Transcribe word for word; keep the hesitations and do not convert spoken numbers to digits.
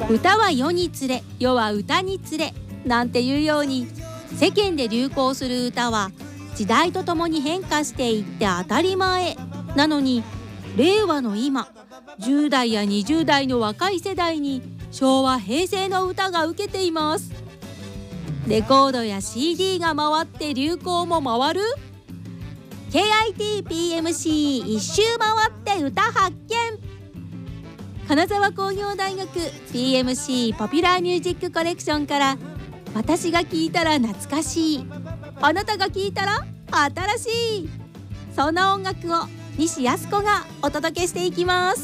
歌は世につれ、世は歌につれなんていうように、世間で流行する歌は時代とともに変化していって当たり前なのに、令和の今、じゅう代やにじゅう代の若い世代に昭和平成の歌が受けています。レコードや シーディー が回って流行も回る ケーアイティーピーエムシー 一周回って歌発見。金沢工業大学 ピーエムシー ポピュラーミュージックコレクションから、私が聴いたら懐かしい、あなたが聴いたら新しい、そんな音楽を西泰子がお届けしていきます。